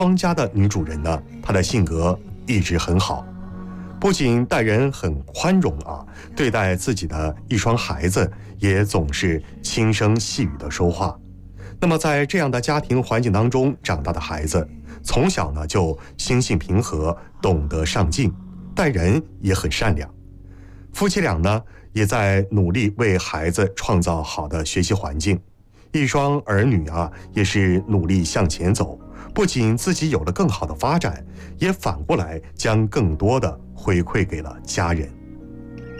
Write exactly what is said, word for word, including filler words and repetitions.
方家的女主人呢，她的性格一直很好，不仅待人很宽容啊，对待自己的一双孩子也总是轻声细语的说话。那么在这样的家庭环境当中长大的孩子，从小呢就心性平和，懂得上进，待人也很善良。夫妻俩呢也在努力为孩子创造好的学习环境，一双儿女啊也是努力向前走，不仅自己有了更好的发展，也反过来将更多的回馈给了家人。